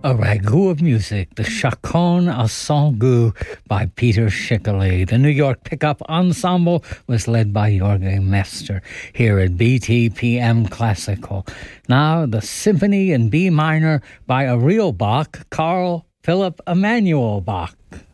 A ragout of music, the Chacon à Son Goût by Peter Schickele. The New York Pickup Ensemble was led by Jorge Mester here at BTPM Classical. Now, the Symphony in B minor by a real Bach, Carl Philipp Emanuel Bach.